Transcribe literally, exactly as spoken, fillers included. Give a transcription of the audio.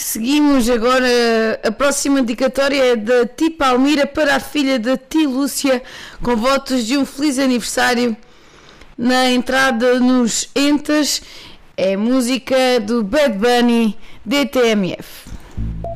Seguimos agora. A próxima dedicatória é da Ti Palmira para a filha da Ti Lúcia, com votos de um feliz aniversário. Na entrada nos Entas é música do Bad Bunny D T M F.